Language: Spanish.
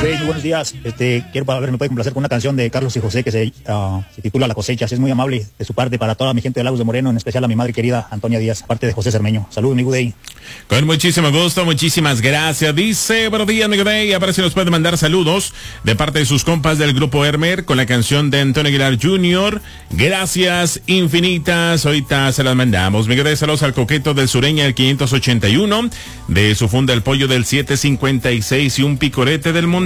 Muy buenos días. Quiero ver, me puede complacer con una canción de Carlos y José que se titula La cosecha. Es muy amable de su parte para toda mi gente de Lagos de Moreno, en especial a mi madre querida Antonia Díaz, parte de José Cermeño. Saludos, mi Gudey. Con muchísimo gusto, muchísimas gracias. Dice, buenos días, mi Gudey. A ver si nos puede mandar saludos de parte de sus compas del grupo Hermer con la canción de Antonio Aguilar Jr. Gracias infinitas. Ahorita se las mandamos. Mi Gudey, saludos al coqueto del Sureña, el 581, de su funda El Pollo del 756 y un picorete del Monte.